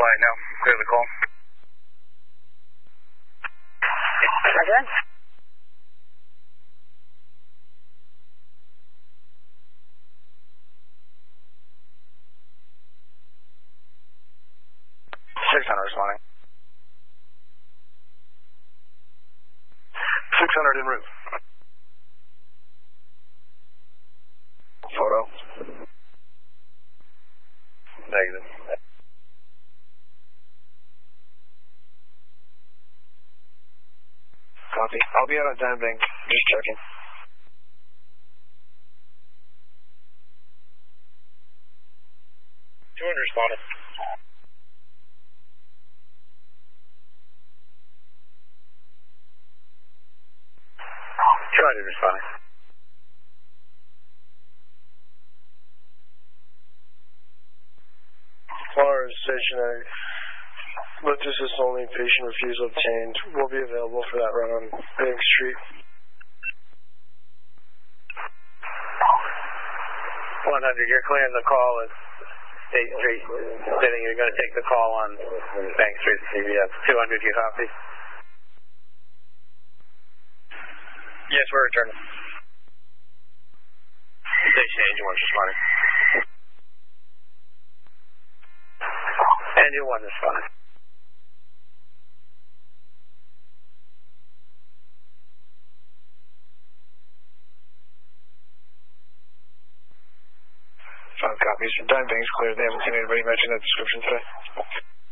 no. Clear the call. Roger. Responding. 600 en route. Photo. Negative. Copy. I'll be out on time bank. Just checking. Responding. Try to respond. Flores stationary. Lift assist only. Patient refusal obtained. Will be available for that run on Bank Street. 100, you're clearing the call at State Street. Stating you're going to take the call on Bank Street, CVS. 200, you copy? Yes, we're returning. Station Agent 1 responding. Agent 1 responding. Five copies. Dime Bank's clear. They haven't seen anybody mention that description today.